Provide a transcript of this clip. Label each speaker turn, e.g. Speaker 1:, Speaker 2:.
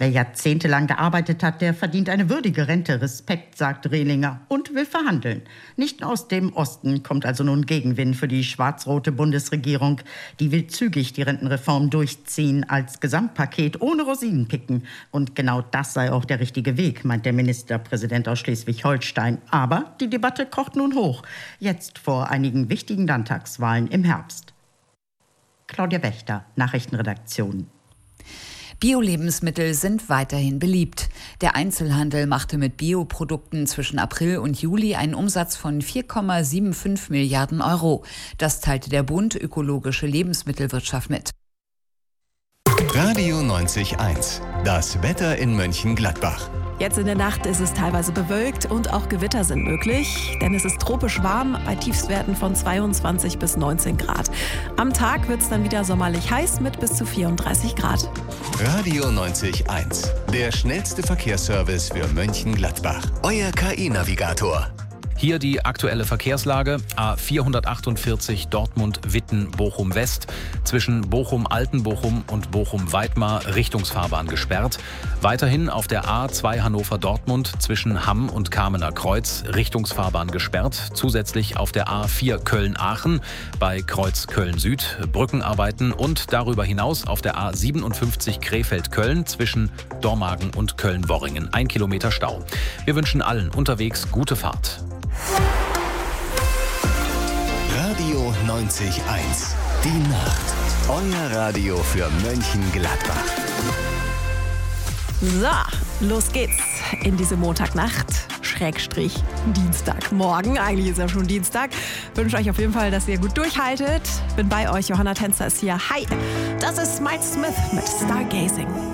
Speaker 1: Wer jahrzehntelang gearbeitet hat, der verdient eine würdige Rente. Respekt, sagt Rehlinger und will verhandeln. Nicht aus dem Osten kommt also nun Gegenwind für die schwarz-rote Bundesregierung. Die will zügig die Rentenreform durchziehen als Gesamtpaket ohne Rosinenpicken. Und genau das sei auch der richtige Weg, meint der Ministerpräsident aus Schleswig-Holstein. Aber die Debatte kocht nun hoch. Jetzt vor einigen wichtigen Landtagswahlen im Herbst. Claudia Wächter, Nachrichtenredaktion.
Speaker 2: Bio-Lebensmittel sind weiterhin beliebt. Der Einzelhandel machte mit Bioprodukten zwischen April und Juli einen Umsatz von 4,75 Milliarden Euro. Das teilte der Bund Ökologische Lebensmittelwirtschaft mit.
Speaker 3: Radio 90.1. Das Wetter in Mönchengladbach.
Speaker 4: Jetzt in der Nacht ist es teilweise bewölkt und auch Gewitter sind möglich, denn es ist tropisch warm bei Tiefstwerten von 22 bis 19 Grad. Am Tag wird es dann wieder sommerlich heiß mit bis zu 34 Grad.
Speaker 3: Radio 90.1. Der schnellste Verkehrsservice für Mönchengladbach. Euer KI-Navigator.
Speaker 5: Hier die aktuelle Verkehrslage. A448 Dortmund-Witten-Bochum West. Zwischen Bochum-Altenbochum und Bochum-Weidmar Richtungsfahrbahn gesperrt. Weiterhin auf der A2 Hannover-Dortmund zwischen Hamm und Kamener Kreuz Richtungsfahrbahn gesperrt. Zusätzlich auf der A4 Köln-Aachen bei Kreuz Köln-Süd Brückenarbeiten und darüber hinaus auf der A57 Krefeld-Köln zwischen Dormagen und Köln-Worringen. 1 Kilometer Stau. Wir wünschen allen unterwegs gute Fahrt.
Speaker 3: Radio 90.1. Die Nacht. Euer Radio für Mönchengladbach.
Speaker 4: So, los geht's in diese Montagnacht. Schrägstrich Dienstagmorgen. Eigentlich ist ja schon Dienstag. Wünsche euch auf jeden Fall, dass ihr gut durchhaltet. Bin bei euch. Johanna Tänzer ist hier. Hi. Das ist Mike Smith mit Stargazing.